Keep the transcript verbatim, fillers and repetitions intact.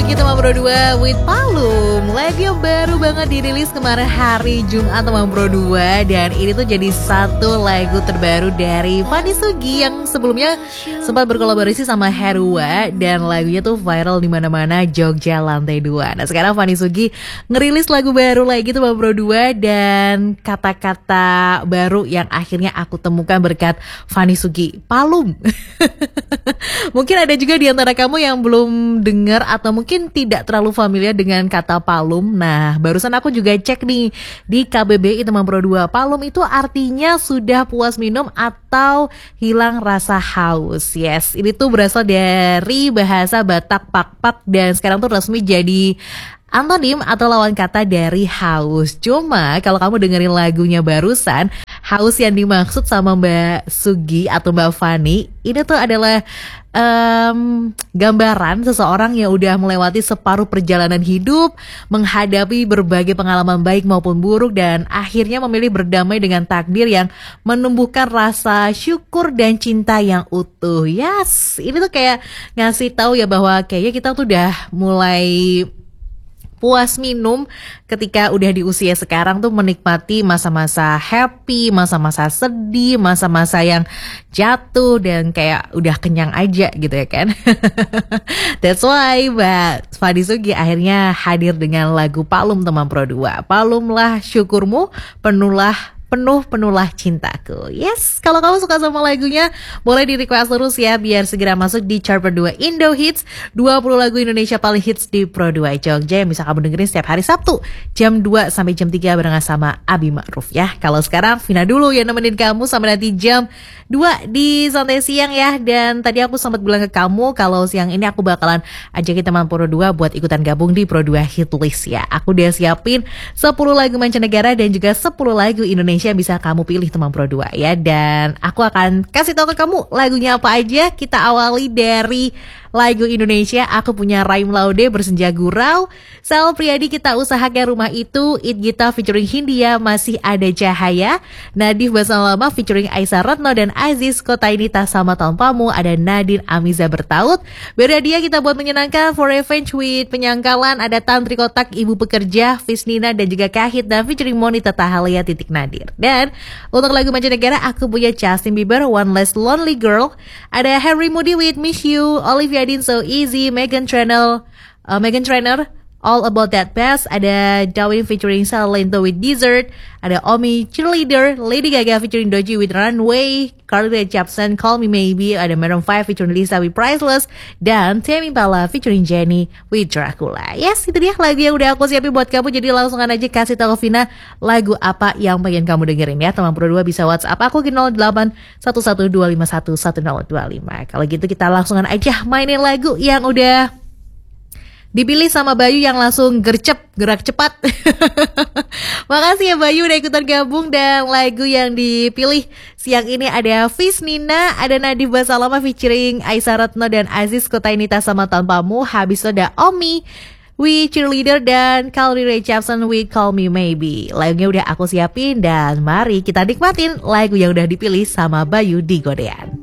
Sugi teman Pro dua with Palum. Lagu yang baru banget dirilis kemarin hari Jumat teman Pro dua. Dan ini tuh jadi satu lagu terbaru dari Fanny Sugi yang sebelumnya sempat berkolaborasi sama Herua. Dan lagunya tuh viral di mana-mana, Jogja Lantai dua. Nah sekarang Fanny Sugi ngerilis lagu baru lagi teman Pro dua. Dan kata-kata baru yang akhirnya aku temukan berkat Fanny Sugi, Palum. Mungkin ada juga di antara kamu yang belum dengar atau mungkin tidak terlalu familiar dengan kata palum. Nah, barusan aku juga cek nih di K B B I teman Pro dua. Palum itu artinya sudah puas minum atau hilang rasa haus. Yes, ini tuh berasal dari bahasa Batak Pakpak dan sekarang tuh resmi jadi antonim atau lawan kata dari haus. Cuma kalau kamu dengerin lagunya barusan, haus yang dimaksud sama Mbak Sugi atau Mbak Fanny ini tuh adalah um, gambaran seseorang yang udah melewati separuh perjalanan hidup, menghadapi berbagai pengalaman baik maupun buruk, dan akhirnya memilih berdamai dengan takdir yang menumbuhkan rasa syukur dan cinta yang utuh. Yes, ini tuh kayak ngasih tahu ya bahwa kayaknya kita tuh udah mulai puas minum ketika udah di usia sekarang tuh menikmati masa-masa happy, masa-masa sedih, masa-masa yang jatuh dan kayak udah kenyang aja gitu ya kan. That's why Mbak Fanny Sugi akhirnya hadir dengan lagu Palum teman Pro dua. Palumlah syukurmu, penuhlah penuh-penuhlah cintaku. Yes, kalau kamu suka sama lagunya, boleh di request terus ya, biar segera masuk di chart berdua Indo Hits, dua puluh lagu Indonesia paling hits di Pro dua Jogja yang bisa kamu dengerin setiap hari Sabtu jam dua sampai jam tiga barengan sama Abi Ma'ruf ya. Kalau sekarang Vina dulu yang nemenin kamu sampai nanti jam dua di Santai Siang ya. Dan tadi aku sempat bilang ke kamu kalau siang ini aku bakalan ajakin teman Pro dua buat ikutan gabung di Pro dua Hit List ya. Aku udah siapin sepuluh lagu mancanegara dan juga sepuluh lagu Indonesia yang bisa kamu pilih teman Pro dua ya. Dan aku akan kasih tahu ke kamu lagunya apa aja. Kita awali dari lagu Indonesia. Aku punya Raim Laude Bersenja Gurau, Sal Priadi Kita Usahakan Rumah Itu, It Gita featuring Hindia Masih Ada Cahaya, Nadif Basama Lama featuring Aisyah Retno dan Aziz Kota Ini Tak Sama Tanpamu, ada Nadine Amiza Bertaut, Beradia Kita Buat Menyenangkan, For Revenge with Penyangkalan, ada Tantri Kotak Ibu Pekerja, Fisnina dan juga Kahit dan featuring Monita Tahalia Titik Nadir. Dan untuk lagu mancanegara aku punya Justin Bieber One Less Lonely Girl, ada Henry Moody with Miss You, Olivia Dean So Easy, Meghan Trainor, uh, Meghan Trainor All About That Bass, ada Darwin featuring Salento with Desert, ada Omi Cheerleader, Lady Gaga featuring Doji with Runway, Carly Rae Jepsen Call Me Maybe, ada Maroon five featuring Lisa with Priceless, dan Tame Impala featuring Jennie with Dracula. Yes, itu dia lagu yang udah aku siapin buat kamu, jadi langsung aja kasih tahu Vina lagu apa yang pengen kamu dengerin ya. Teman Pro dua bisa WhatsApp aku ke nol delapan satu satu dua lima satu satu nol dua lima. Kalau gitu kita langsungan aja mainin lagu yang udah dipilih sama Bayu yang langsung gercep, gerak cepat. Makasih ya Bayu udah ikutan gabung. Dan lagu yang dipilih siang ini ada Fisnina, ada Nadif Basalama featuring Aisyah Retno dan Aziz Kota Ini Tak Sama Tanpamu. Habis itu ada Omi with Cheerleader dan Carly Rae Jepsen with Call Me Maybe. Lagunya udah aku siapin dan mari kita nikmatin lagu yang udah dipilih sama Bayu di Godean.